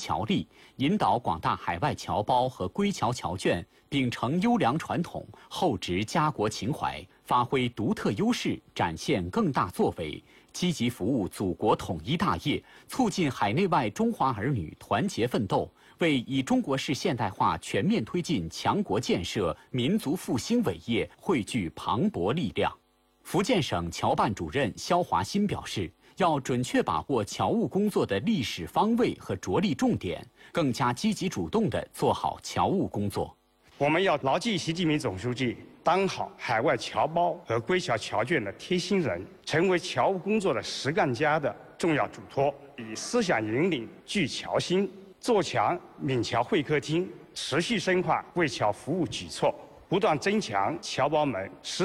侨力，引导广大海外侨胞和归侨侨眷秉承优良传统，厚植家国情怀，发挥独特优势，展现更大作为，积极服务祖国统一大业，促进海内外中华儿女团结奋斗，为以中国式现代化全面推进强国建设、民族复兴伟业汇聚磅礴力量。福建省侨办主任肖华新表示，要准确把握侨务工作的历史方位和着力重点，更加积极主动地做好侨务工作。 我们要牢记习近平总书记当好海外侨胞和归侨侨眷的贴心人，成为侨务工作的实干家的重要嘱托，以思想引领聚侨心，做强闽侨会客厅，持续深化为侨服务举措，不断增强侨胞们